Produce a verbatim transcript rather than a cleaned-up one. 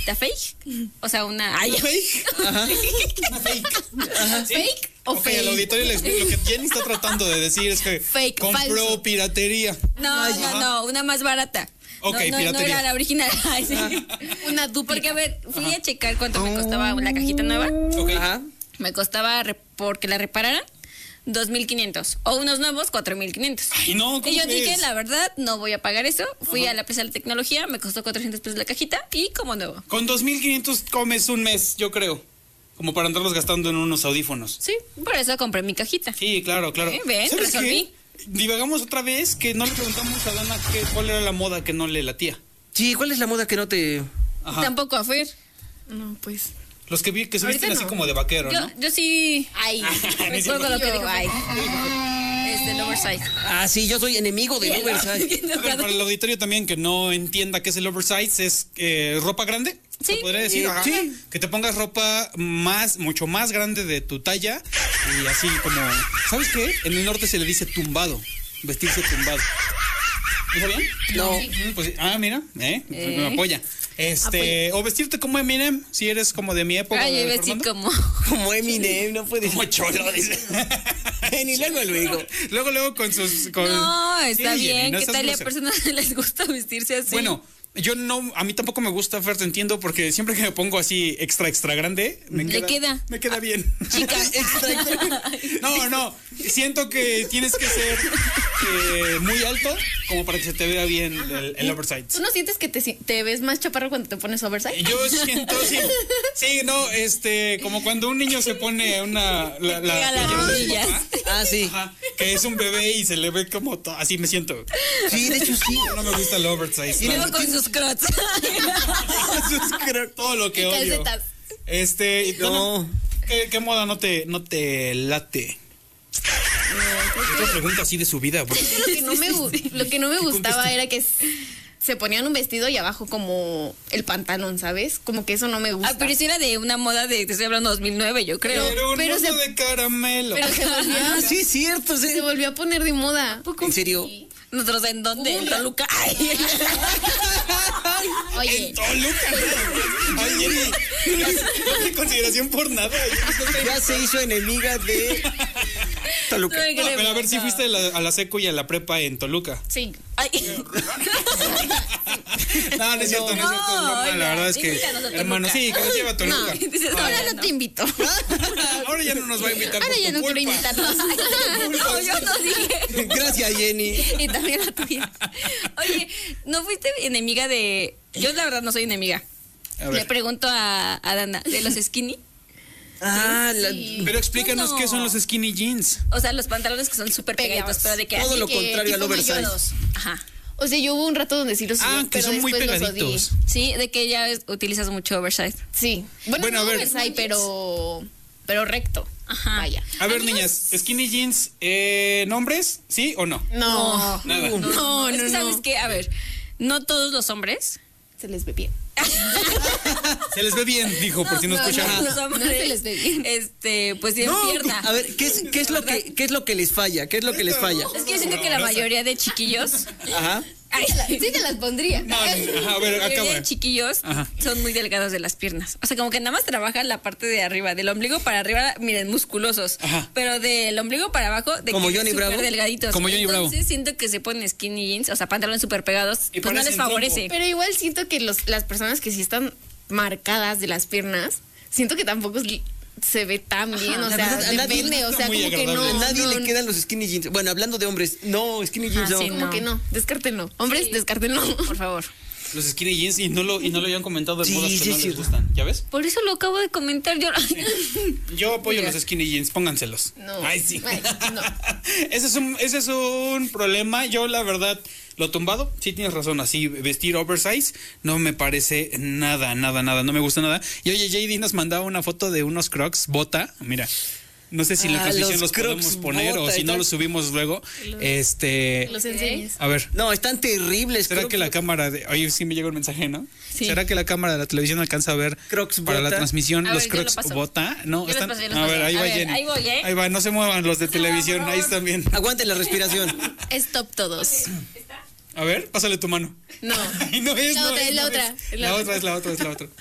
cajita fake. O sea, una... Ay, ¿Una fake? Ajá. Una fake. Ajá. ¿Sí? ¿Fake o okay, fake? Al auditorio les explico. Lo que Jenny está tratando de decir es que fake, compró falso. piratería. No, Ay, no, no, una más barata. Ok, no, no, piratería. no era la original. Ay, sí. Una dupla. Porque, a ver, fui Ajá. a checar cuánto me costaba la cajita nueva. Ok. Ajá. Me costaba, re- porque la repararan, dos mil quinientos. O unos nuevos, cuatro mil quinientos. Ay, no, ¿cómo Y yo crees? dije, la verdad, no voy a pagar eso. Fui Ajá. a la empresa de la tecnología, me costó cuatrocientos pesos la cajita y como nuevo. Con dos mil quinientos comes un mes, yo creo. Como para andarlos gastando en unos audífonos. Sí, por eso compré mi cajita. Sí, claro, claro. ¿Eh? ¿Ven? ¿Sabes Resolví. qué? Divagamos otra vez que no le preguntamos a Dana que, cuál era la moda que no le latía. Sí, ¿cuál es la moda que no te...? Ajá. Tampoco a Fer. No, pues... Los que vi que se Ahorita visten no. así como de vaquero, Yo, ¿no? yo sí... Ay, recuerdo lo que dijo. Ay. Es del oversize. Ah, sí, yo soy enemigo del oversize. A ver, para el auditorio también que no entienda qué es el oversize, es eh, ropa grande. Sí. ¿Se podría decir? Eh, Ajá. sí. Que te pongas ropa más, mucho más grande de tu talla y así como... ¿Sabes qué? En el norte se le dice tumbado, vestirse tumbado. ¿Está bien? No. Pues, ah, mira, ¿eh? ¿Eh? Me apoya. Este, o vestirte como Eminem, si eres como de mi época. Ay, de iba a decir Fernando. como... Como Eminem, no puede Como cholo, dice. Ni luego, luego. Luego, luego con sus... Con... No, está Sí, bien. Jenny, no ¿Qué seas tal a grosera. personas les gusta vestirse así? Bueno, yo no, a mí tampoco me gusta, Fer, te entiendo, porque siempre que me pongo así extra, extra grande, me Le queda, queda. me queda bien. Chica. No, no, siento que tienes que ser eh, muy alto como para que se te vea bien el, el oversize. ¿Tú no sientes que te, si- te ves más chaparro cuando te pones oversize? Yo siento, sí, sí, no, este, como cuando un niño se pone una, la, la Pega las playera de su rodillas. papá, Ah, sí. ajá, que es un bebé y se le ve como, to- así me siento. Sí, de hecho sí. No me gusta el oversize. Y no. luego con sus crocs. Todo lo que Y odio. calcetas. Este, y No. Dana, ¿qué, qué moda no te, no te late? Otra pregunta así de su vida. porque- Lo que no me, gu- lo que no me gustaba era que s- se ponían un vestido y abajo como el pantalón, ¿sabes? Como que eso no me gusta. Ah, pero si era de una moda de, te estoy hablando dos mil nueve, yo creo. Pero un pero mundo se- de caramelo. Pero se volvió, Ah, sí, es cierto. Sí. se volvió a poner de moda. ¿En serio? ¿Nosotros en dónde? En Toluca. Ay. Oye, En Toluca. ¿No? Ay, Jenny, no hay consideración por nada. Ya se hizo enemiga de Toluca. Ay, No, pero a ver si fuiste a la, a la secu y a la prepa en Toluca. sí. Ay. No, no es cierto, no, No, es cierto. No, oiga, la verdad es que, invítanos a Toluca. hermano, sí, que nos lleva a Toluca. No. Dices, Ahora "Ay, no te invito. Ahora ya no nos va a invitar. Ahora por ya tu no quiero culpa. invitarnos. No, yo no dije. Gracias, Jenny. Y también la tuya. Oye, ¿no fuiste enemiga de...? Yo la verdad no soy enemiga. A Le ver, pregunto a, a Dana, ¿de los skinny? Ah, la- pero explícanos No. qué son los skinny jeans. O sea, los pantalones que son súper pegaditos, Pegados. pero de que todo así lo que contrario al tipo oversize. mayoros. Ajá. O sea, yo hubo un rato donde sí los Ah, usé, que pero son muy después los odié. pegaditos. Sí, de que ya es- utilizas mucho oversize. Sí. Bueno, Bueno, a no ver. oversize, pero pero recto. Ajá. Vaya. A ver, Amigos. niñas, skinny jeans, eh, ¿nombres? ¿Sí o no? No. Nada. No, no, es que, no. ¿sabes qué? A ver, no todos los hombres... Se les ve bien. Se les ve bien, dijo, por si no, No, escucharon. no, los hombres, No se les ve bien. Este, pues tienen No, pierna. a ver, ¿qué es, qué es lo que qué es lo que les falla? ¿Qué es lo que les falla? Es que yo siento que la mayoría de chiquillos... Ajá. Ay, Sí te las pondría. No, no, ajá, a ver, la mayoría acaba. de chiquillos Ajá. son muy delgados de las piernas. O sea, como que nada más trabajan la parte de arriba, del ombligo para arriba, miren, musculosos. Ajá. Pero del ombligo para abajo, de Como que Johnny súper Bravo. delgaditos. Como Johnny Bravo. Entonces siento que se ponen skinny jeans, o sea, pantalones súper pegados, Y pues no les parecen favorece. trompo. Pero igual siento que los, las personas que sí están marcadas de las piernas, siento que tampoco es- se ve tan bien. O La sea, verdad, a nadie depende. le O está sea, muy como que no. agradable. A nadie no, le quedan los skinny jeans. Bueno, hablando de hombres, no, skinny jeans Ajá, no. sí, Como no. que no. Descártenlo. Hombres, Sí. descártenlo. Por favor. Los skinny jeans y no lo, y no lo habían comentado de Sí, modas que sí, no es les cierto. gustan. ¿Ya ves? Por eso lo acabo de comentar yo. Yo apoyo los skinny jeans, pónganselos. No. Ay, sí. Ay, no. ese, es un, ese es un problema. Yo, la verdad, lo tumbado, sí tienes razón. Así, vestir oversize no me parece nada, nada, nada. No me gusta nada. Y oye, J D nos mandaba una foto de unos crocs bota. Mira. No sé si en la Ah, transmisión los los, podemos Crocs poner bota, o si no están- los subimos luego. Este. Los enseñes. A ver. No, están terribles. ¿Será Crocs. que la cámara de... Oye, sí me llegó un mensaje, ¿no? Sí. ¿Será que la cámara de la televisión alcanza a ver Crocs para la bota? transmisión A los ver, yo lo crocs paso. bota? No, Yo los están... paso, yo los A ver, paso. ahí A va ver, Jenny. ahí voy, ¿eh? Ahí va, no se muevan los de televisión, ahí están bien. Aguante la respiración. Stop todos. A ver, pásale tu mano. No. Ay, no es, La no otra, es, es la no otra, es. es La la otra es la otra, es la otra.